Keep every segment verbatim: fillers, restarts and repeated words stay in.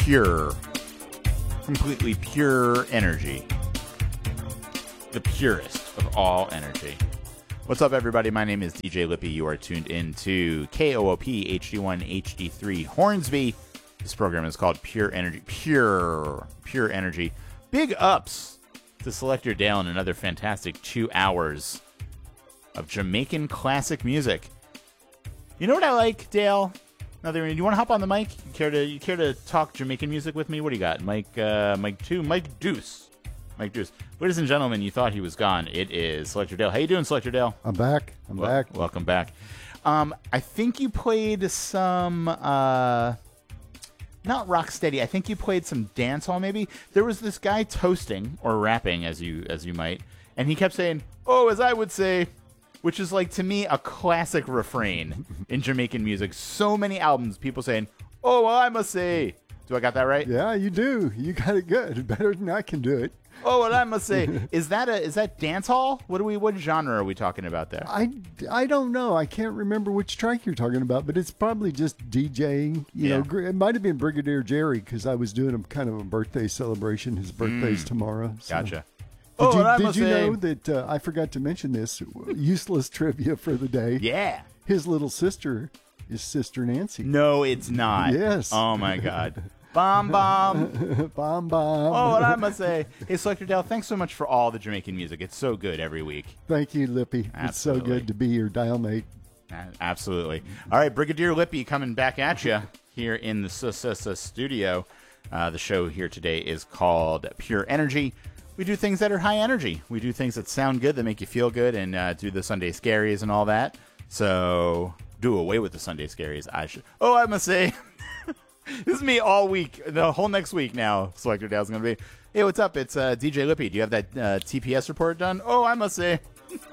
pure, completely pure energy. The purest of all energy. What's up, everybody? My name is D J Lippy. You are tuned in to K O O P H D one H D three Hornsby. This program is called Pure Energy. Pure, pure energy. Big ups to Selector Dale and another fantastic two hours of Jamaican classic music. You know what I like, Dale? Another, do you want to hop on the mic? You care to you care to talk Jamaican music with me? What do you got? Mike, uh, Mike two, Mike Deuce. Mike Deuce. Ladies and gentlemen, you thought he was gone. It is Selector Dale. How you doing, Selector Dale? I'm back. I'm well, back. Welcome back. Um, I think you played some, uh, not rocksteady. I think you played some dancehall. Maybe there was this guy toasting or rapping, as you as you might, and he kept saying, "Oh, as I would say," which is like to me a classic refrain in Jamaican music. So many albums, people saying, "Oh, well, I must say." Do I got that right? Yeah, you do. You got it good. Better than I can do it. Oh, well, I must say, is that a is that dance hall? What do we what genre are we talking about there? I, I don't know. I can't remember which track you're talking about, but it's probably just DJing. You Yeah. know, it might have been Brigadier Jerry because I was doing a kind of a birthday celebration. His birthday's Mm. tomorrow. So. Gotcha. Did Oh, you, I did must you say- know that uh, I forgot to mention this useless trivia for the day? Yeah. His little sister is Sister Nancy. No, it's not. Yes. Oh my God. Bomb bomb. Bomb bomb. Oh, what I must say. Hey, Selector Dale, thanks so much for all the Jamaican music. It's so good every week. Thank you, Lippy. Absolutely. It's so good to be your dial mate. Uh, Absolutely. All right, Brigadier Lippy coming back at you here in the S S S studio. Uh, the show here today is called Pure Energy. We do things that are high energy. We do things that sound good, that make you feel good, and uh, do the Sunday Scaries and all that. So do away with the Sunday Scaries. I should. Oh, I must say, this is me all week. The whole next week now, Selector Dale's going to be, hey, what's up? It's uh, D J Lippy. Do you have that uh, T P S report done? Oh, I must say.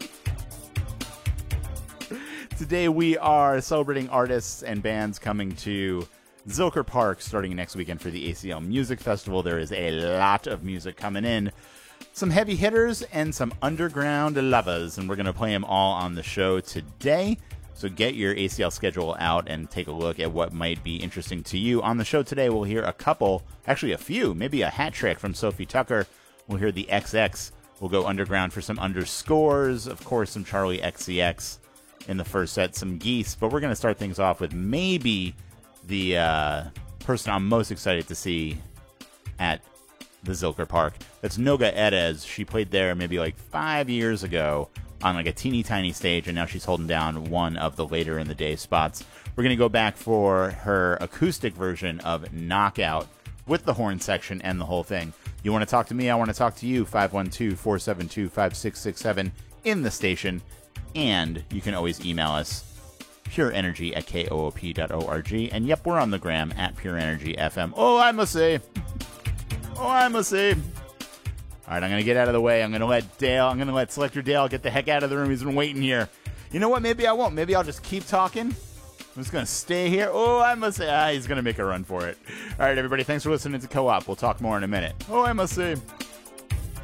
Today we are celebrating artists and bands coming to Zilker Park starting next weekend for the A C L Music Festival. There is a lot of music coming in. Some heavy hitters and some underground lovers, and we're going to play them all on the show today. So get your A C L schedule out and take a look at what might be interesting to you. On the show today, we'll hear a couple, actually a few, maybe a hat trick from Sophie Tucker. We'll hear the X X. We'll go underground for some underscores. Of course, some Charlie X C X in the first set, some Geese. But we're going to start things off with maybe the uh, person I'm most excited to see at the Zilker Park. That's Noga Erez. She played there maybe like five years ago on like a teeny tiny stage, and now she's holding down one of the later in the day spots. We're going to go back for her acoustic version of Knockout with the horn section and the whole thing. You want to talk to me? I want to talk to you. five one two, four seven two, five six six seven in the station. And you can always email us, pureenergy at K O O P dot org. And yep, we're on the gram at pureenergyfm. Oh, I must say. Oh, I must say. All right, I'm going to get out of the way. I'm going to let Dale, I'm going to let Selector Dale get the heck out of the room. He's been waiting here. You know what? Maybe I won't. Maybe I'll just keep talking. I'm just going to stay here. Oh, I must say. Ah, he's going to make a run for it. All right, everybody. Thanks for listening to Co-op. We'll talk more in a minute. Oh, I must say.